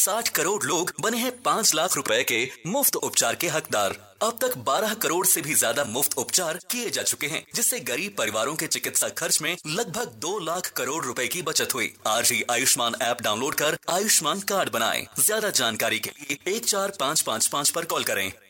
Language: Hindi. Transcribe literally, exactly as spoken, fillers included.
साठ करोड़ लोग बने हैं पाँच लाख रुपए के मुफ्त उपचार के हकदार। अब तक बारह करोड़ से भी ज्यादा मुफ्त उपचार किए जा चुके हैं, जिससे गरीब परिवारों के चिकित्सा खर्च में लगभग दो लाख करोड़ रुपए की बचत हुई। आज ही आयुष्मान ऐप डाउनलोड कर आयुष्मान कार्ड बनाएं। ज्यादा जानकारी के लिए एक चार पाँच पाँच पाँच पर कॉल करें।